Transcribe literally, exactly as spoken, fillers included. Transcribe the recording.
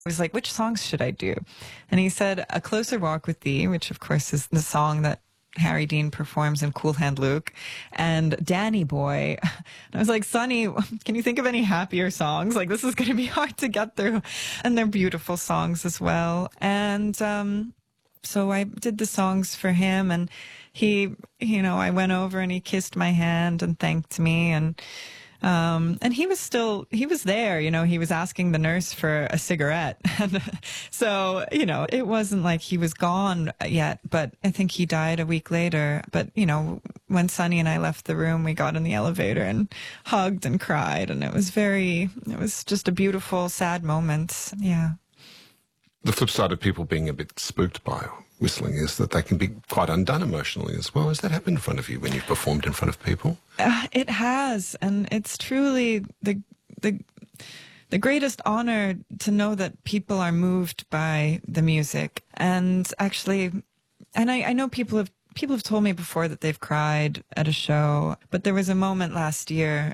I was like, which songs should I do? And he said, A Closer Walk with Thee, which of course is the song that Harry Dean performs in Cool Hand Luke, and Danny Boy. And I was like, Sonny, can you think of any happier songs? Like, this is going to be hard to get through. And they're beautiful songs as well. And um, so I did the songs for him, and he, you know, I went over and he kissed my hand and thanked me. And Um, and he was still, he was there, you know, he was asking the nurse for a cigarette. And so, you know, it wasn't like he was gone yet, but I think he died a week later. But, you know, when Sonny and I left the room, we got in the elevator and hugged and cried. And it was very, it was just a beautiful, sad moment. Yeah. The flip side of people being a bit spooked by whistling is that they can be quite undone emotionally as well. Has that happened in front of you when you've performed in front of people? Uh, it has, and it's truly the the the greatest honor to know that people are moved by the music. And actually, and I, I know people have people have told me before that they've cried at a show, but there was a moment last year